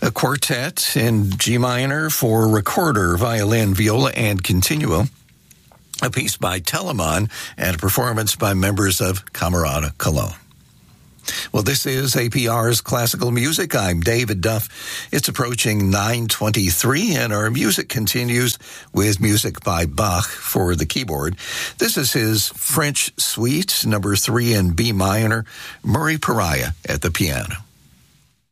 A quartet in G minor for recorder, violin, viola, and continuo. A piece by Telemann and a performance by members of Camerata Cologne. Well, this is APR's Classical Music. I'm David Duff. It's approaching 9:23, and our music continues with music by Bach for the keyboard. This is his French Suite, number 3 in B minor, Murray Pariah at the piano.